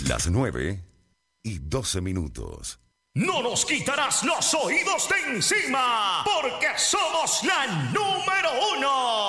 Las 9:12. No nos quitarás los oídos de encima, porque somos la número 1.